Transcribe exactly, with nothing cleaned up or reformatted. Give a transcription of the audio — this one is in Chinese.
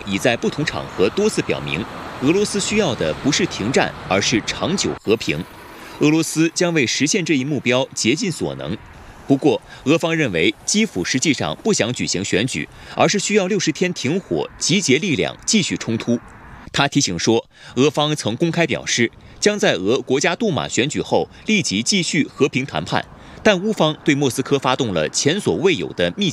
已在不同场合多次表明，俄罗斯需要的不是停战，而是长久和平。俄罗斯将为实现这一目标竭尽所能。不过，俄方认为基辅实际上不想举行选举，而是需要六十天停火，集结力量继续冲突。他提醒说，俄方曾公开表示，将在俄国家杜马选举后立即继续和平谈判，但乌方对莫斯科发动了前所未有的密